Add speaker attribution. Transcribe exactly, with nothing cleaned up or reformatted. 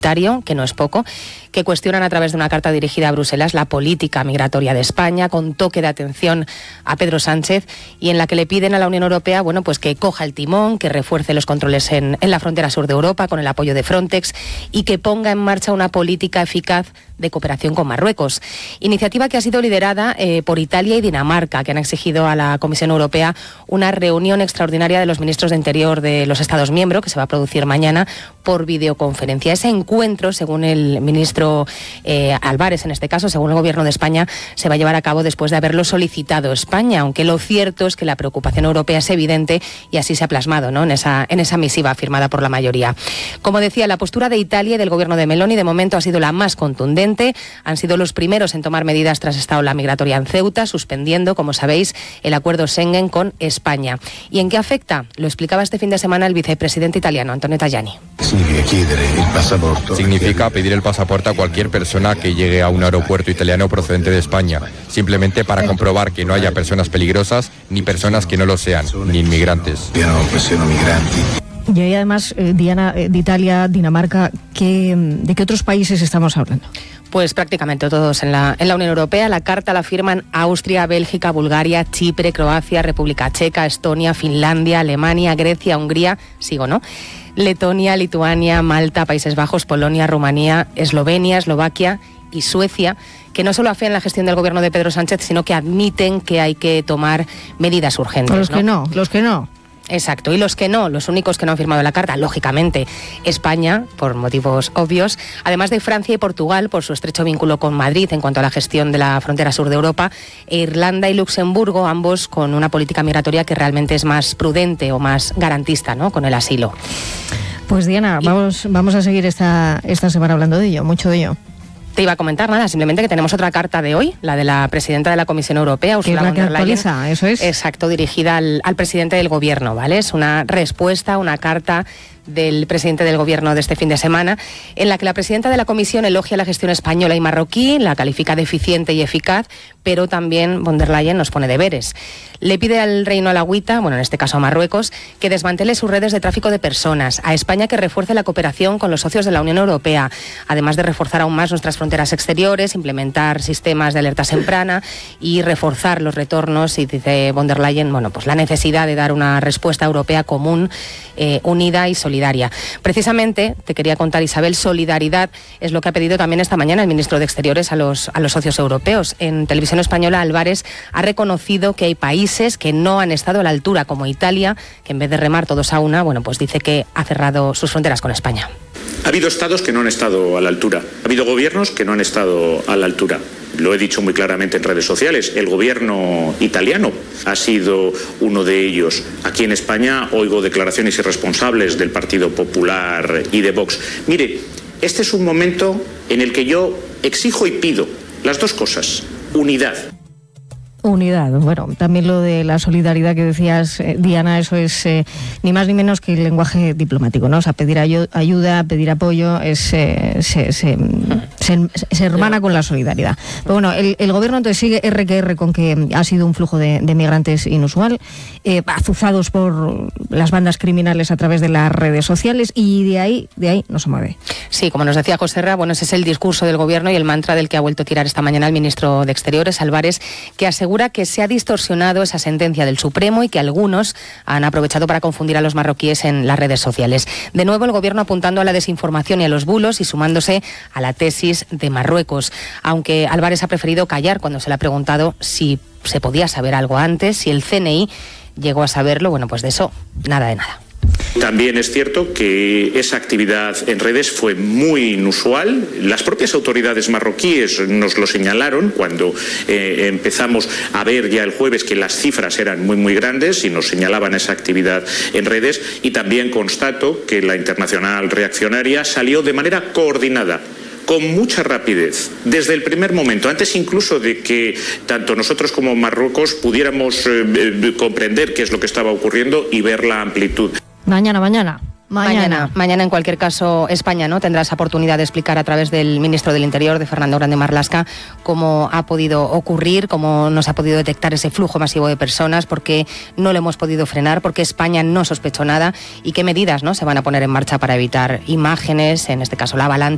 Speaker 1: que no es poco, que cuestionan a través de una carta dirigida a Bruselas la política migratoria de España, con toque de atención a Pedro Sánchez, y en la que le piden a la Unión Europea, bueno, pues que coja el timón, que refuerce los controles en, en la frontera sur de Europa con el apoyo de Frontex y que ponga en marcha una política eficaz de cooperación con Marruecos. Iniciativa que ha sido liderada eh, por Italia y Dinamarca, que han exigido a la Comisión Europea una reunión extraordinaria de los ministros de Interior de los Estados miembros, que se va a producir mañana por videoconferencia. Ese encuentro, según el ministro eh, Álvarez, en este caso, según el Gobierno de España, se va a llevar a cabo después de haberlo solicitado España, aunque lo cierto es que la preocupación europea es evidente y así se ha plasmado, ¿no?, en esa, en esa misiva firmada por la mayoría. Como decía, la postura de Italia y del Gobierno de Meloni de momento ha sido la más contundente. Han sido los primeros en tomar medidas tras esta ola migratoria en Ceuta, suspendiendo, como sabéis, el acuerdo Schengen con España. ¿Y en qué afecta? Lo explicaba este fin de semana el vicepresidente italiano, Antonio Tajani.
Speaker 2: Significa pedir el pasaporte a cualquier persona que llegue a un aeropuerto italiano procedente de España, simplemente para comprobar que no haya personas peligrosas ni personas que no lo sean, ni inmigrantes.
Speaker 3: Y ahí además, eh, Diana, eh, de Italia, Dinamarca, ¿qué, ¿de qué otros países estamos hablando?
Speaker 1: Pues prácticamente todos en la, en la Unión Europea. La carta la firman Austria, Bélgica, Bulgaria, Chipre, Croacia, República Checa, Estonia, Finlandia, Alemania, Grecia, Hungría, sigo, ¿no?, Letonia, Lituania, Malta, Países Bajos, Polonia, Rumanía, Eslovenia, Eslovaquia y Suecia, que no solo afean la gestión del gobierno de Pedro Sánchez, sino que admiten que hay que tomar medidas urgentes.
Speaker 3: Los
Speaker 1: ¿no?
Speaker 3: que no, los que no.
Speaker 1: Exacto, y los que no, los únicos que no han firmado la carta, lógicamente, España, por motivos obvios, además de Francia y Portugal, por su estrecho vínculo con Madrid en cuanto a la gestión de la frontera sur de Europa, e Irlanda y Luxemburgo, ambos con una política migratoria que realmente es más prudente o más garantista, ¿no?, con el asilo.
Speaker 3: Pues Diana, y... vamos, vamos a seguir esta, esta semana hablando de ello, mucho de ello.
Speaker 1: Te iba a comentar nada, simplemente que tenemos otra carta de hoy, la de la presidenta de la Comisión Europea, Ursula von der Leyen.
Speaker 3: Que es la que actualiza, eso es.
Speaker 1: Exacto, dirigida al, al presidente del Gobierno, ¿vale? Es una respuesta, una carta del presidente del Gobierno de este fin de semana, en la que la presidenta de la Comisión elogia la gestión española y marroquí, la califica de eficiente y eficaz, pero también von der Leyen nos pone deberes. Le pide al Reino Alagüita, bueno, en este caso a Marruecos, que desmantele sus redes de tráfico de personas, a España que refuerce la cooperación con los socios de la Unión Europea, además de reforzar aún más nuestras fronteras exteriores, implementar sistemas de alerta temprana y reforzar los retornos, y dice von der Leyen, bueno, pues la necesidad de dar una respuesta europea común, eh, unida y solidaria. Precisamente, te quería contar, Isabel, solidaridad es lo que ha pedido también esta mañana el ministro de Exteriores a los, a los socios europeos. En Televisión Española, Álvarez ha reconocido que hay países que no han estado a la altura, como Italia, que en vez de remar todos a una, bueno, pues dice que ha cerrado sus fronteras con España.
Speaker 4: Ha habido estados que no han estado a la altura, ha habido gobiernos que no han estado a la altura. Lo he dicho muy claramente en redes sociales, el gobierno italiano ha sido uno de ellos. Aquí en España oigo declaraciones irresponsables del Partido Popular y de Vox. Mire, este es un momento en el que yo exijo y pido las dos cosas: unidad.
Speaker 3: Unidad, bueno, también lo de la solidaridad que decías, eh, Diana, eso es eh, ni más ni menos que el lenguaje diplomático, ¿no? O sea, pedir ayu- ayuda, pedir apoyo, es, eh, se, se, se, se hermana con la solidaridad. Pero bueno, el, el gobierno entonces sigue erre que erre con que ha sido un flujo de, de migrantes inusual, eh, azuzados por las bandas criminales a través de las redes sociales, y de ahí, de ahí no se mueve.
Speaker 1: Sí, como nos decía José Ra, bueno, ese es el discurso del gobierno y el mantra del que ha vuelto a tirar esta mañana el ministro de Exteriores, Álvarez, que asegura que se ha distorsionado esa sentencia del Supremo y que algunos han aprovechado para confundir a los marroquíes en las redes sociales. De nuevo, el gobierno apuntando a la desinformación y a los bulos y sumándose a la tesis de Marruecos, aunque Álvarez ha preferido callar cuando se le ha preguntado si se podía saber algo antes, si el ce ene i llegó a saberlo. Bueno, pues de eso, nada de nada.
Speaker 4: También es cierto que esa actividad en redes fue muy inusual. Las propias autoridades marroquíes nos lo señalaron cuando eh, empezamos a ver ya el jueves que las cifras eran muy muy grandes y nos señalaban esa actividad en redes. Y también constato que la Internacional Reaccionaria salió de manera coordinada, con mucha rapidez, desde el primer momento, antes incluso de que tanto nosotros como Marruecos pudiéramos eh, eh, comprender qué es lo que estaba ocurriendo y ver la amplitud.
Speaker 3: Mañana, mañana. Mañana.
Speaker 1: Mañana, mañana en cualquier caso España, ¿no?, tendrá esa oportunidad de explicar a través del ministro del Interior, de Fernando Grande Marlaska, cómo ha podido ocurrir, cómo no se ha podido detectar ese flujo masivo de personas, por qué no lo hemos podido frenar, por qué España no sospechó nada y qué medidas, ¿no?, se van a poner en marcha para evitar imágenes, en este caso la avalancha